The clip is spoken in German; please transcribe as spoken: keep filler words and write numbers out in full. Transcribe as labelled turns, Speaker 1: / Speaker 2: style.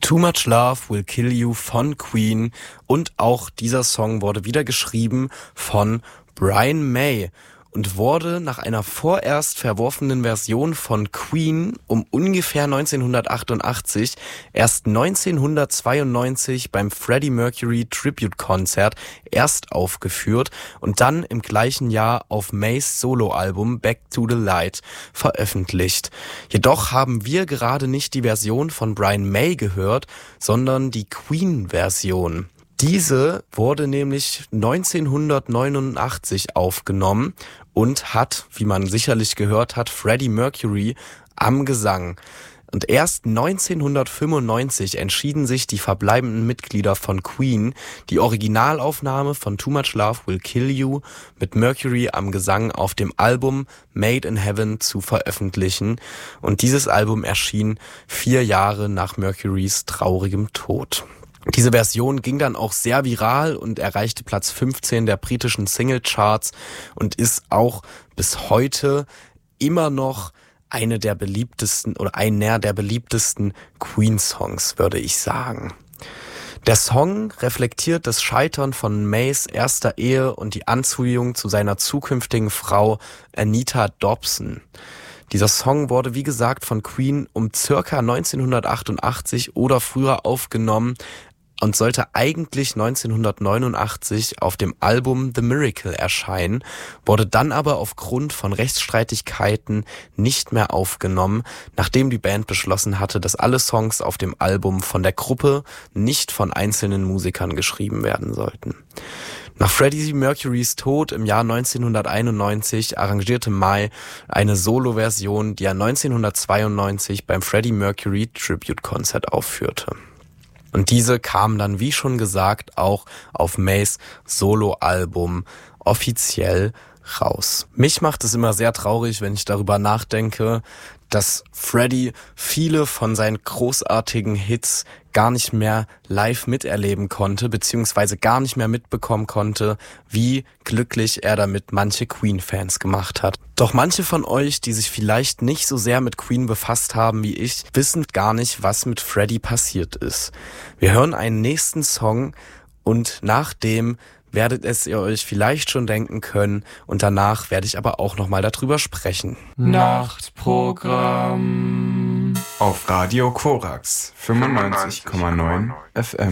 Speaker 1: Too Much Love Will Kill You von Queen, und auch dieser Song wurde wieder geschrieben von Brian May und wurde nach einer vorerst verworfenen Version von Queen um ungefähr neunzehnhundertachtundachtzig erst neunzehnhundertzweiundneunzig beim Freddie Mercury Tribute Konzert erst aufgeführt und dann im gleichen Jahr auf Mays Soloalbum Back to the Light veröffentlicht. Jedoch haben wir gerade nicht die Version von Brian May gehört, sondern die Queen-Version. Diese wurde nämlich neunzehnhundertneunundachtzig aufgenommen und hat, wie man sicherlich gehört hat, Freddie Mercury am Gesang. Und erst neunzehnhundertfünfundneunzig entschieden sich die verbleibenden Mitglieder von Queen, die Originalaufnahme von Too Much Love Will Kill You mit Mercury am Gesang auf dem Album Made in Heaven zu veröffentlichen. Und dieses Album erschien vier Jahre nach Mercurys traurigem Tod. Diese Version ging dann auch sehr viral und erreichte Platz fünfzehn der britischen Singlecharts und ist auch bis heute immer noch eine der beliebtesten oder einer der beliebtesten Queen-Songs, würde ich sagen. Der Song reflektiert das Scheitern von Mays erster Ehe und die Anziehung zu seiner zukünftigen Frau Anita Dobson. Dieser Song wurde, wie gesagt, von Queen um circa neunzehnhundertachtundachtzig oder früher aufgenommen und sollte eigentlich neunzehnhundertneunundachtzig auf dem Album The Miracle erscheinen, wurde dann aber aufgrund von Rechtsstreitigkeiten nicht mehr aufgenommen, nachdem die Band beschlossen hatte, dass alle Songs auf dem Album von der Gruppe, nicht von einzelnen Musikern geschrieben werden sollten. Nach Freddie Mercurys Tod im Jahr neunzehnhunderteinundneunzig arrangierte May eine Solo-Version, die er neunzehnhundertzweiundneunzig beim Freddie Mercury Tribute Konzert aufführte. Und diese kam dann, wie schon gesagt, auch auf Mays Soloalbum offiziell raus. Mich macht es immer sehr traurig, wenn ich darüber nachdenke, dass Freddie viele von seinen großartigen Hits gar nicht mehr live miterleben konnte, beziehungsweise gar nicht mehr mitbekommen konnte, wie glücklich er damit manche Queen-Fans gemacht hat. Doch manche von euch, die sich vielleicht nicht so sehr mit Queen befasst haben wie ich, wissen gar nicht, was mit Freddie passiert ist. Wir hören einen nächsten Song und nach dem werdet es ihr euch vielleicht schon denken können, und danach werde ich aber auch nochmal darüber sprechen.
Speaker 2: Nachtprogramm auf Radio Korax fünfundneunzig Komma neun F M.